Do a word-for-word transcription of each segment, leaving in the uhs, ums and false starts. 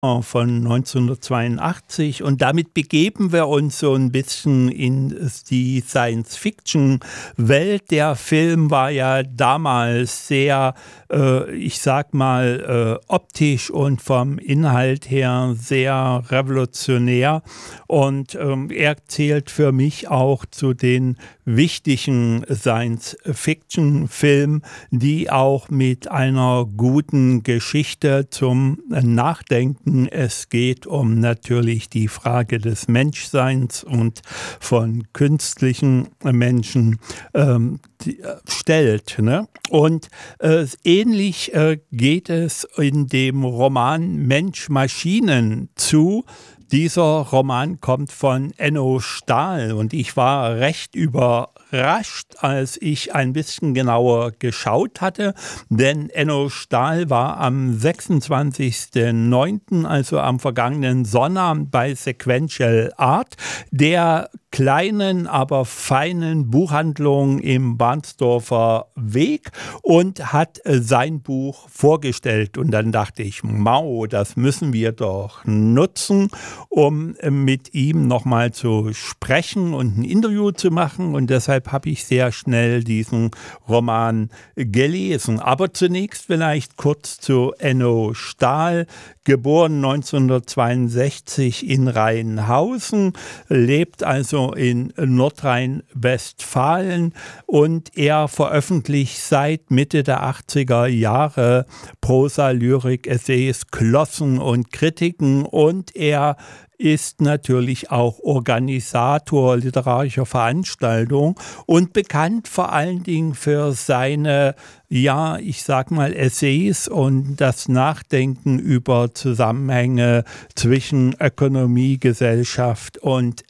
von neunzehnhundertzweiundachtzig, und damit begeben wir uns so ein bisschen in die Science-Fiction-Welt. Der Film war ja damals sehr, äh, ich sag mal, äh, optisch und vom Inhalt her sehr revolutionär, und ähm, er zählt für mich auch zu den wichtigen Science-Fiction-Filmen, die auch mit einer guten Geschichte zum Nachdenken. Es geht um natürlich die Frage des Menschseins und von künstlichen Menschen ähm, die, äh, stellt. Ne? Und äh, ähnlich äh, geht es in dem Roman Mensch-Maschinen zu. Dieser Roman kommt von Enno Stahl, und ich war recht überrascht, als ich ein bisschen genauer geschaut hatte, denn Enno Stahl war am sechsundzwanzigsten neunten, also am vergangenen Sonnabend, bei Sequential Art, der kleinen, aber feinen Buchhandlung im Bahnsdorfer Weg, und hat äh, sein Buch vorgestellt. Und dann dachte ich, mau, das müssen wir doch nutzen, um äh, mit ihm nochmal zu sprechen und ein Interview zu machen. Und deshalb habe ich sehr schnell diesen Roman gelesen. Aber zunächst vielleicht kurz zu Enno Stahl. Geboren neunzehnhundertzweiundsechzig in Rheinhausen, lebt also in Nordrhein-Westfalen, und er veröffentlicht seit Mitte der achtziger Jahre Prosa, Lyrik, Essays, Glossen und Kritiken, und er ist natürlich auch Organisator literarischer Veranstaltungen und bekannt vor allen Dingen für seine, ja, ich sag mal, Essays und das Nachdenken über Zusammenhänge zwischen Ökonomie, Gesellschaft und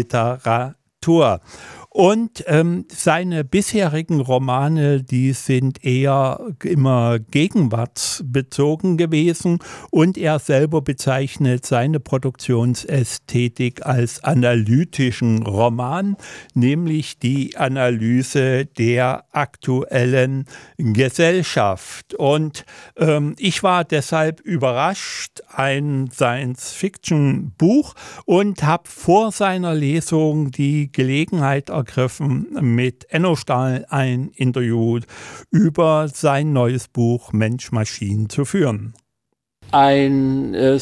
Literatur. Und ähm, seine bisherigen Romane, die sind eher immer gegenwartsbezogen gewesen, und er selber bezeichnet seine Produktionsästhetik als analytischen Roman, nämlich die Analyse der aktuellen Gesellschaft. Und ähm, ich war deshalb überrascht, ein Science-Fiction-Buch, und habe vor seiner Lesung die Gelegenheit ergriffen, mit Enno Stahl ein Interview über sein neues Buch Mensch-Maschinen zu führen. Ein äh,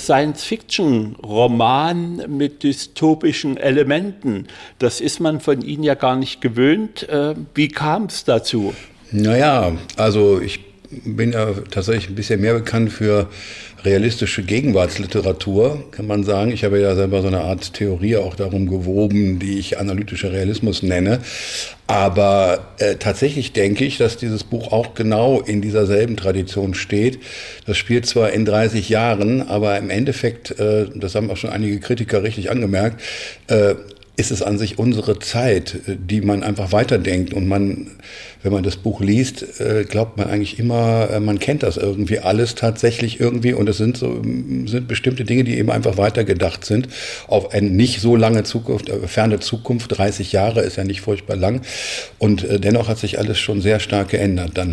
Science-Fiction-Roman mit dystopischen Elementen, das ist man von Ihnen ja gar nicht gewöhnt. Äh, wie kam es dazu? Naja, also ich bin ja tatsächlich ein bisschen mehr bekannt für realistische Gegenwartsliteratur, kann man sagen. Ich habe ja selber so eine Art Theorie auch darum gewoben, die ich analytischer Realismus nenne. Aber äh, tatsächlich denke ich, dass dieses Buch auch genau in dieser selben Tradition steht. Das spielt zwar in dreißig Jahren, aber im Endeffekt, äh, das haben auch schon einige Kritiker richtig angemerkt, äh, ist es an sich unsere Zeit, die man einfach weiterdenkt. Und man, wenn man das Buch liest, glaubt man eigentlich immer, man kennt das irgendwie alles tatsächlich irgendwie. Und es sind so sind bestimmte Dinge, die eben einfach weitergedacht sind auf eine nicht so lange Zukunft, ferne Zukunft. dreißig Jahre ist ja nicht furchtbar lang. Und dennoch hat sich alles schon sehr stark geändert dann.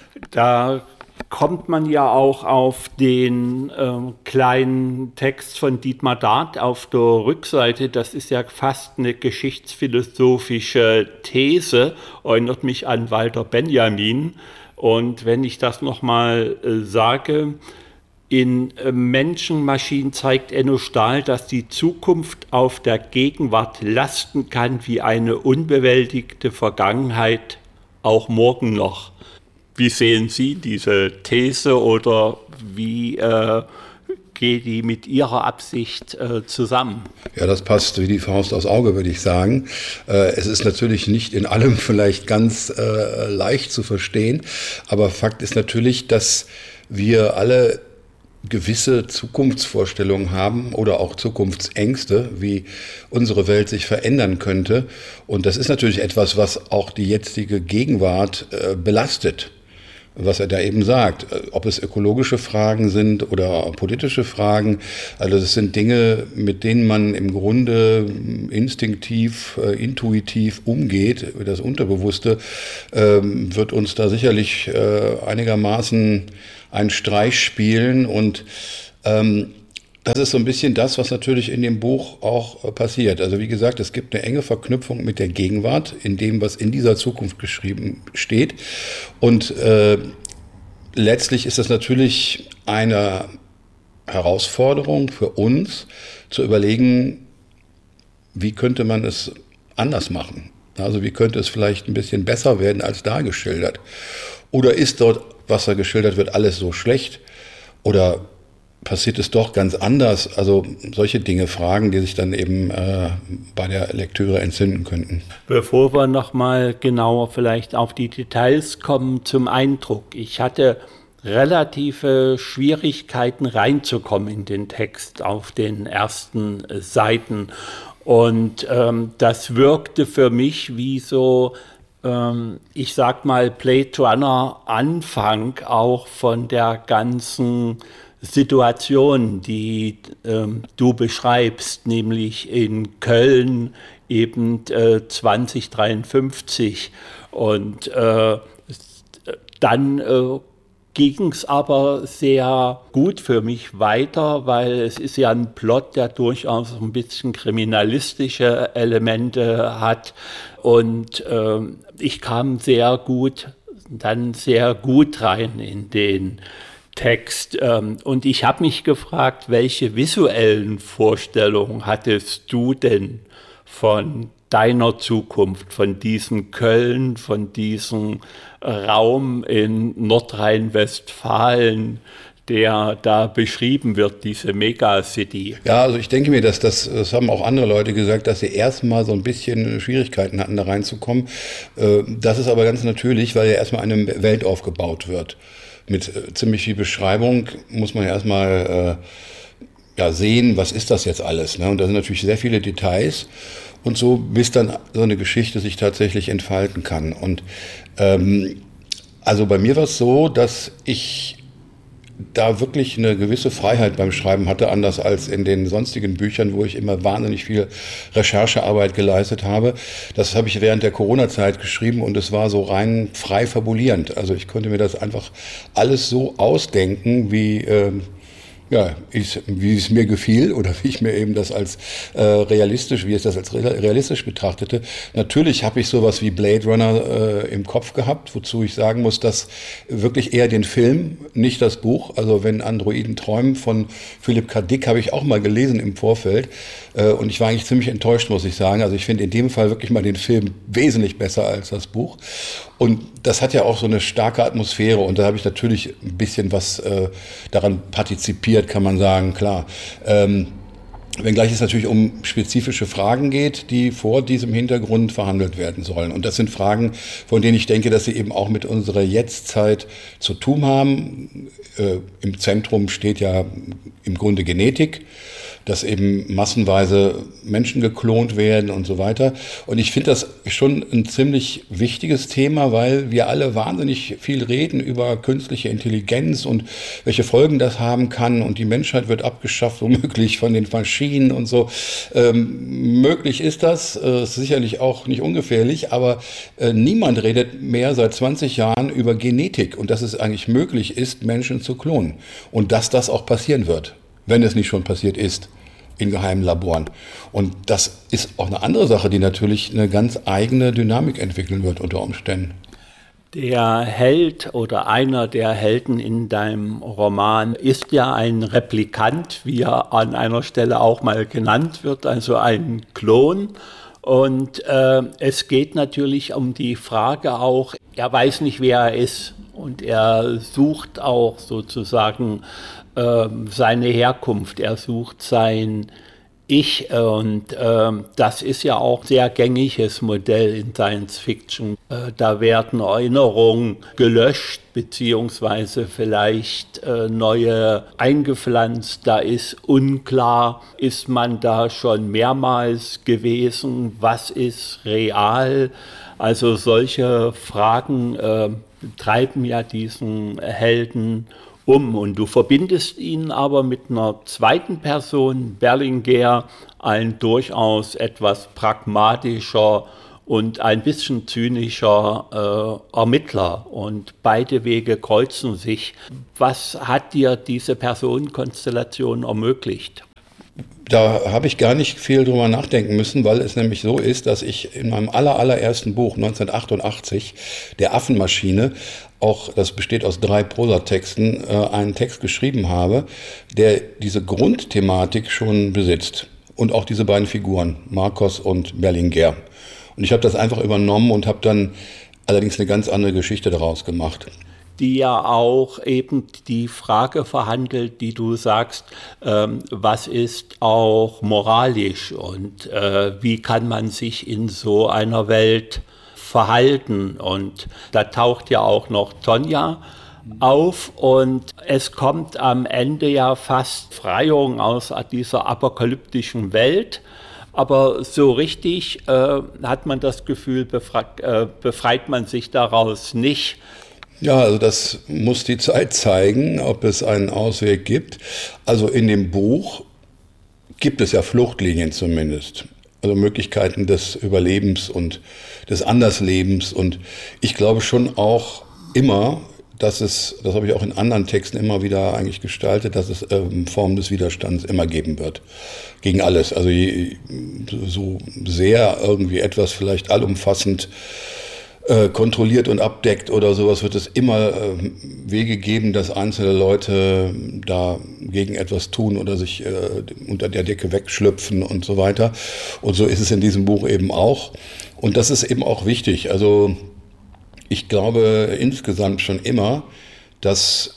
Da kommt man ja auch auf den äh, kleinen Text von Dietmar Dart auf der Rückseite. Das ist ja fast eine geschichtsphilosophische These, erinnert mich an Walter Benjamin. Und wenn ich das nochmal äh, sage, in äh, Mensch-Maschinen zeigt Enno Stahl, dass die Zukunft auf der Gegenwart lasten kann wie eine unbewältigte Vergangenheit, auch morgen noch. Wie sehen Sie diese These, oder wie äh, geht die mit Ihrer Absicht äh, zusammen? Ja, das passt wie die Faust aufs Auge, würde ich sagen. Äh, es ist natürlich nicht in allem vielleicht ganz äh, leicht zu verstehen, aber Fakt ist natürlich, dass wir alle gewisse Zukunftsvorstellungen haben oder auch Zukunftsängste, wie unsere Welt sich verändern könnte. Und das ist natürlich etwas, was auch die jetzige Gegenwart äh, belastet. Was er da eben sagt, ob es ökologische Fragen sind oder politische Fragen. Also das sind Dinge, mit denen man im Grunde instinktiv, äh, intuitiv umgeht. Das Unterbewusste ähm, wird uns da sicherlich äh, einigermaßen einen Streich spielen. Und ähm, Das ist so ein bisschen das, was natürlich in dem Buch auch äh, passiert. Also wie gesagt, es gibt eine enge Verknüpfung mit der Gegenwart, in dem, was in dieser Zukunft geschrieben steht. Und äh, letztlich ist das natürlich eine Herausforderung für uns, zu überlegen, wie könnte man es anders machen? Also wie könnte es vielleicht ein bisschen besser werden als da geschildert? Oder ist dort, was da geschildert wird, alles so schlecht? Oder passiert es doch ganz anders? Also solche Dinge, Fragen, die sich dann eben äh, bei der Lektüre entzünden könnten. Bevor wir nochmal genauer vielleicht auf die Details kommen, zum Eindruck. Ich hatte relative Schwierigkeiten reinzukommen in den Text auf den ersten Seiten. Und ähm, das wirkte für mich wie so, ähm, ich sag mal, Blade Runner Anfang auch von der ganzen Situation, die ähm, du beschreibst, nämlich in Köln eben äh, zwanzig dreiundfünfzig. Und äh, dann äh, ging es aber sehr gut für mich weiter, weil es ist ja ein Plot, der durchaus ein bisschen kriminalistische Elemente hat. Und äh, ich kam sehr gut, dann sehr gut rein in den Text. Und ich habe mich gefragt, welche visuellen Vorstellungen hattest du denn von deiner Zukunft, von diesem Köln, von diesem Raum in Nordrhein-Westfalen, der da beschrieben wird, diese Megacity? Ja, also ich denke mir, dass das, das haben auch andere Leute gesagt, dass sie erstmal so ein bisschen Schwierigkeiten hatten, da reinzukommen. Das ist aber ganz natürlich, weil ja erstmal eine Welt aufgebaut wird. Mit ziemlich viel Beschreibung muss man ja erstmal äh, ja, sehen, was ist das jetzt alles. Ne? Und da sind natürlich sehr viele Details und so, bis dann so eine Geschichte sich tatsächlich entfalten kann. Und ähm, also bei mir war es so, dass ich da wirklich eine gewisse Freiheit beim Schreiben hatte, anders als in den sonstigen Büchern, wo ich immer wahnsinnig viel Recherchearbeit geleistet habe. Das habe ich während der Corona-Zeit geschrieben und es war so rein frei fabulierend. Also ich konnte mir das einfach alles so ausdenken, wie äh, ja, ich, wie es mir gefiel oder wie ich mir eben das als äh, realistisch, wie ich das als realistisch betrachtete. Natürlich habe ich sowas wie Blade Runner äh, im Kopf gehabt, wozu ich sagen muss, dass wirklich eher den Film, nicht das Buch. Also wenn Androiden träumen von Philipp K. Dick habe ich auch mal gelesen im Vorfeld äh, und ich war eigentlich ziemlich enttäuscht, muss ich sagen. Also ich finde in dem Fall wirklich mal den Film wesentlich besser als das Buch. Und das hat ja auch so eine starke Atmosphäre und da habe ich natürlich ein bisschen was äh, daran partizipiert, kann man sagen, klar. Ähm, wenngleich es natürlich um spezifische Fragen geht, die vor diesem Hintergrund verhandelt werden sollen. Und das sind Fragen, von denen ich denke, dass sie eben auch mit unserer Jetztzeit zu tun haben. Äh, im Zentrum steht ja im Grunde Genetik, dass eben massenweise Menschen geklont werden und so weiter. Und ich finde das schon ein ziemlich wichtiges Thema, weil wir alle wahnsinnig viel reden über künstliche Intelligenz und welche Folgen das haben kann. Und die Menschheit wird abgeschafft, womöglich von den Maschinen und so. Ähm, möglich ist das, äh, sicherlich auch nicht ungefährlich, aber äh, niemand redet mehr seit zwanzig Jahren über Genetik und dass es eigentlich möglich ist, Menschen zu klonen. Und dass das auch passieren wird, wenn es nicht schon passiert ist, in geheimen Laboren. Und das ist auch eine andere Sache, die natürlich eine ganz eigene Dynamik entwickeln wird unter Umständen. Der Held oder einer der Helden in deinem Roman ist ja ein Replikant, wie er an einer Stelle auch mal genannt wird, also ein Klon. Und äh, es geht natürlich um die Frage auch, er weiß nicht, wer er ist und er sucht auch sozusagen äh, seine Herkunft, er sucht sein Ich und äh, das ist ja auch ein sehr gängiges Modell in Science Fiction. Äh, da werden Erinnerungen gelöscht beziehungsweise vielleicht äh, neue eingepflanzt. Da ist unklar, ist man da schon mehrmals gewesen, was ist real? Also solche Fragen äh, treiben ja diesen Helden um. Und du verbindest ihn aber mit einer zweiten Person, Berlinguer, ein durchaus etwas pragmatischer und ein bisschen zynischer äh, Ermittler. Und beide Wege kreuzen sich. Was hat dir diese Personenkonstellation ermöglicht? Da habe ich gar nicht viel drüber nachdenken müssen, weil es nämlich so ist, dass ich in meinem aller, allerersten Buch neunzehnhundertachtundachtzig, der Affenmaschine, auch, das besteht aus drei Prosatexten, äh, einen Text geschrieben habe, der diese Grundthematik schon besitzt. Und auch diese beiden Figuren, Marcos und Berlinguer. Und ich habe das einfach übernommen und habe dann allerdings eine ganz andere Geschichte daraus gemacht. Die ja auch eben die Frage verhandelt, die du sagst, ähm, was ist auch moralisch und äh, wie kann man sich in so einer Welt verhalten. Und da taucht ja auch noch Tonja auf und es kommt am Ende ja fast Befreiung aus dieser apokalyptischen Welt. Aber so richtig äh, hat man das Gefühl, befreit, äh, befreit man sich daraus nicht. Ja, also das muss die Zeit zeigen, ob es einen Ausweg gibt. Also in dem Buch gibt es ja Fluchtlinien zumindest. Also Möglichkeiten des Überlebens und des Anderslebens. Und ich glaube schon auch immer, dass es, das habe ich auch in anderen Texten immer wieder eigentlich gestaltet, dass es ähm, Formen des Widerstands immer geben wird. Gegen alles. Also je, so sehr irgendwie etwas vielleicht allumfassend äh, kontrolliert und abdeckt oder sowas, wird es immer äh, Wege geben, dass einzelne Leute da gegen etwas tun oder sich äh, unter der Decke wegschlüpfen und so weiter. Und so ist es in diesem Buch eben auch. Und das ist eben auch wichtig. Also ich glaube insgesamt schon immer, dass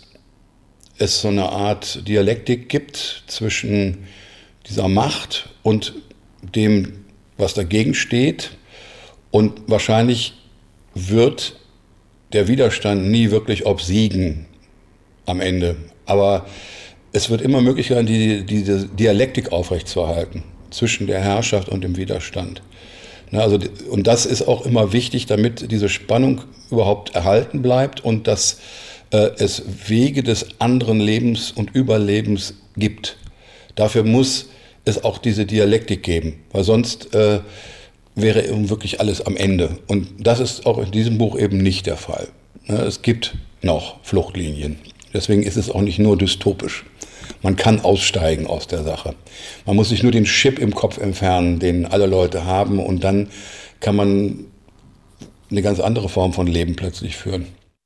es so eine Art Dialektik gibt zwischen dieser Macht und dem, was dagegen steht. Und wahrscheinlich wird der Widerstand nie wirklich obsiegen am Ende. Aber es wird immer möglich sein, die, diese Dialektik aufrechtzuerhalten zwischen der Herrschaft und dem Widerstand. Also, und das ist auch immer wichtig, damit diese Spannung überhaupt erhalten bleibt und dass äh, es Wege des anderen Lebens und Überlebens gibt. Dafür muss es auch diese Dialektik geben, weil sonst äh, wäre wirklich alles am Ende. Und das ist auch in diesem Buch eben nicht der Fall. Es gibt noch Fluchtlinien. Deswegen ist es auch nicht nur dystopisch. Man kann aussteigen aus der Sache. Man muss sich nur den Chip im Kopf entfernen, den alle Leute haben, und dann kann man eine ganz andere Form von Leben plötzlich führen.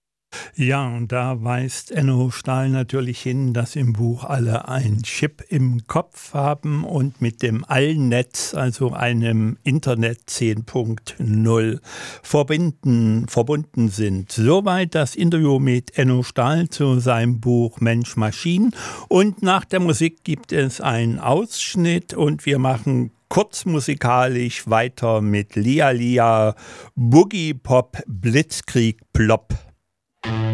Ja, und da weist Enno Stahl natürlich hin, dass im Buch alle ein Chip im Kopf haben und mit dem Allnetz, also einem Internet zehn Punkt null, verbinden, verbunden sind. Soweit das Interview mit Enno Stahl zu seinem Buch Mensch Maschinen. Und nach der Musik gibt es einen Ausschnitt und wir machen kurz musikalisch weiter mit Lia Lia, Boogie Pop, Blitzkrieg Plop.